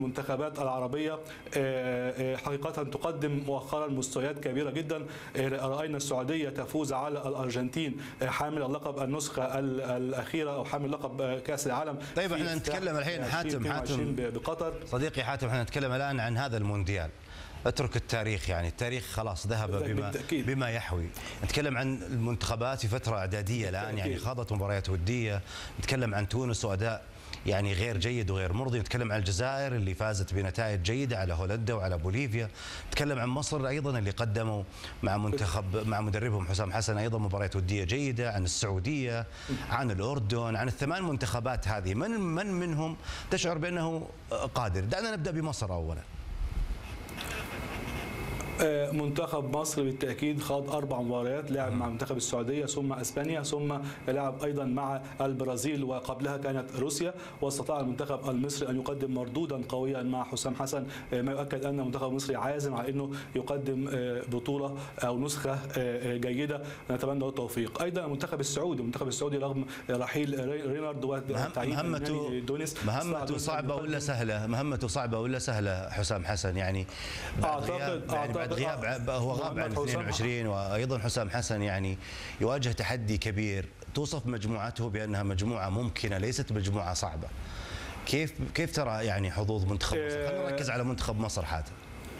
المنتخبات العربية حقيقة تقدم مؤخرا مستويات كبيرة جدا. رأينا السعودية تفوز على الأرجنتين حامل اللقب النسخة الأخيرة أو حامل لقب كأس العالم. طيب احنا نتكلم الحين حاتم بقطر. صديقي حاتم، احنا نتكلم الآن عن هذا المونديال. اترك التاريخ، يعني التاريخ خلاص ذهب بما يحوي. نتكلم عن المنتخبات في فترة إعدادية الآن، يعني خاضت مباريات ودية. نتكلم عن تونس وأداء يعني غير جيد وغير مرضي. نتكلم عن الجزائر اللي فازت بنتائج جيدة على هولندا وعلى بوليفيا. نتكلم عن مصر أيضا اللي قدموا مع مدربهم حسام حسن أيضا مباريات ودية جيدة. عن السعودية، عن الأردن، عن الثمان منتخبات هذه من منهم تشعر بأنه قادر؟ دعنا نبدأ بمصر أولا. منتخب مصر بالتأكيد خاض 4 مباريات، لعب مع منتخب السعودية ثم أسبانيا ثم لعب أيضا مع البرازيل وقبلها كانت روسيا، واستطاع المنتخب المصري أن يقدم مردودا قويا مع حسام حسن، ما يؤكد أن المنتخب المصري عازم على أنه يقدم بطولة أو نسخة جيدة. نتمنى له التوفيق. أيضا المنتخب السعودي رغم رحيل رينارد وتعيين دونيس مهمته صعبة ولا سهلة؟ مهمته صعبة ولا سهلة حسام حسن؟ يعني بعد غياب هو غاب عن 22، وايضا حسام حسن يعني يواجه تحدي كبير. توصف مجموعته بانها مجموعه ممكنه ليست مجموعه صعبه. كيف ترى يعني حظوظ منتخب مصر؟ خلينا نركز على منتخب مصر حاتم.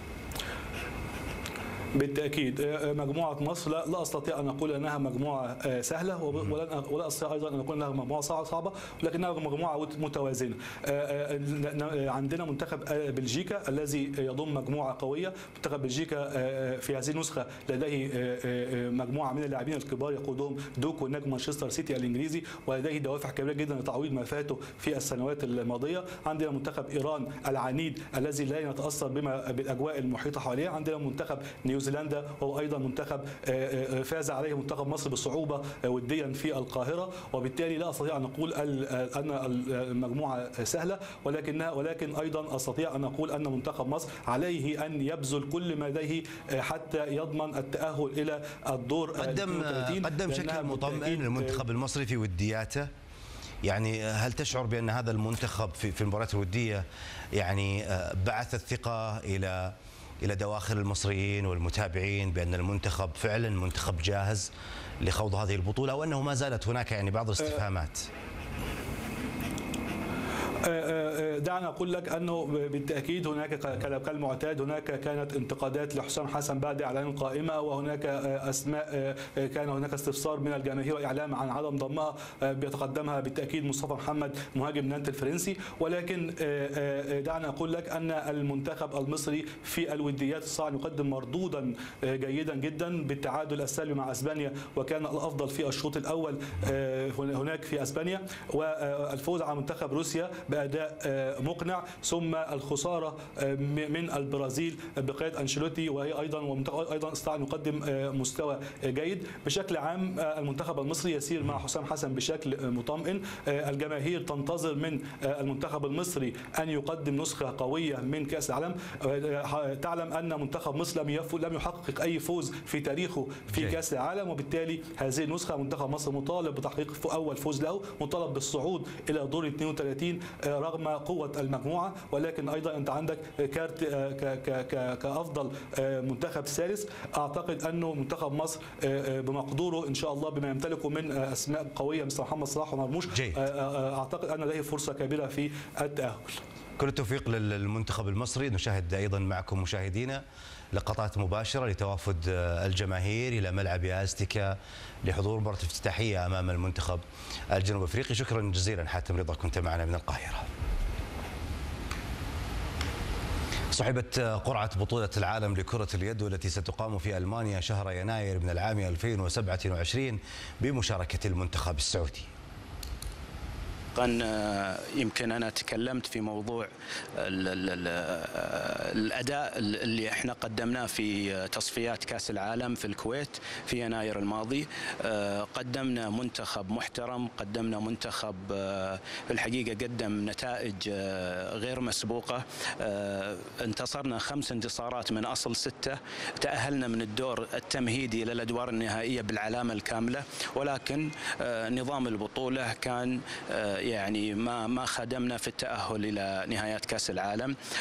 بالتأكيد مجموعة مصر لا أستطيع أن أقول أنها مجموعة سهلة، ولا أستطيع أيضا أن أقول أنها مجموعة صعبة، ولكنها مجموعة متوازنة. عندنا منتخب بلجيكا الذي يضم مجموعة قوية. منتخب بلجيكا في هذه النسخة لديه مجموعة من اللاعبين الكبار يقودهم دوكو نجم مانشستر سيتي الإنجليزي، ولديه دوافع كبيرة جدا لتعويض ما فاته في السنوات الماضية. عندنا منتخب إيران العنيد الذي لا يتأثر بالأجواء المحيطة حواليه. عندنا منتخب نيوزيلندا وهو ايضا منتخب فاز عليه منتخب مصر بصعوبه وديا في القاهره، وبالتالي لا استطيع ان اقول ان المجموعه سهله، ولكن ايضا استطيع ان اقول ان منتخب مصر عليه ان يبذل كل ما لديه حتى يضمن التاهل الى الدور. قدم شكل مطمئن المنتخب المصري في ودياته. يعني هل تشعر بان هذا المنتخب في المباريات الوديه يعني بعث الثقه إلى دواخل المصريين والمتابعين بأن المنتخب فعلا منتخب جاهز لخوض هذه البطولة، أو أنه ما زالت هناك يعني بعض الاستفهامات؟ دعنا أقول لك أنه بالتأكيد هناك كالمعتاد هناك كانت انتقادات لحسام حسن بعد إعلان القائمة، وهناك أسماء كان هناك استفسار من الجماهير وإعلام عن عدم ضمها، بيتقدمها بالتأكيد مصطفى محمد مهاجم نانت الفرنسي. ولكن دعنا أقول لك أن المنتخب المصري في الوديات استطاع أن يقدم مردودا جيدا جدا بالتعادل السلبي مع أسبانيا، وكان الأفضل في الشوط الأول هناك في أسبانيا، والفوز على منتخب روسيا بأداء مقنع، ثم الخسارة من البرازيل بقيادة أنشيلوتي، وهي أيضا استطاع أن يقدم مستوى جيد. بشكل عام المنتخب المصري يسير مع حسام حسن بشكل مطمئن. الجماهير تنتظر من المنتخب المصري أن يقدم نسخة قوية من كأس العالم. تعلم أن منتخب مصر لم يحقق أي فوز في تاريخه في كأس العالم، وبالتالي هذه النسخة منتخب مصر مطالب بتحقيق أول فوز له، مطالب بالصعود إلى دور 32 رغم قوة المجموعة. ولكن أيضا أنت عندك كارت كأفضل منتخب ثالث. أعتقد أنه منتخب مصر بمقدوره إن شاء الله بما يمتلكه من أسماء قوية مثل محمد صلاح ومرموش، أعتقد أن لديه فرصة كبيرة في التأهل. كل التوفيق للمنتخب المصري. نشاهد أيضا معكم مشاهدينا لقطات مباشرة لتوافد الجماهير إلى ملعب أزتيكا لحضور مباراة افتتاحية أمام المنتخب الجنوب أفريقي. شكرا جزيلا حاتم رضا، كنت معنا من القاهرة. صعبت قرعة بطولة العالم لكرة اليد والتي ستقام في ألمانيا شهر يناير من العام 2027 بمشاركة المنتخب السعودي. يمكن أنا تكلمت في موضوع الأداء اللي احنا قدمناه في تصفيات كأس العالم في الكويت في يناير الماضي. قدمنا منتخب محترم، قدمنا منتخب في الحقيقة قدم نتائج غير مسبوقة. انتصرنا 5 انتصارات من أصل 6، تأهلنا من الدور التمهيدي إلى الأدوار النهائية بالعلامة الكاملة، ولكن نظام البطولة كان يعني ما خدمنا في التأهل إلى نهايات كأس العالم.